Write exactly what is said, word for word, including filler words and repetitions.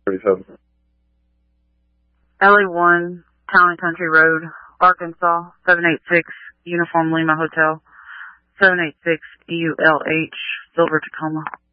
thirty-seven. L A one, Town and Country Road, Arkansas, seven eight six, Uniform Lima Hotel, seven eight six U L H, Silver Tacoma.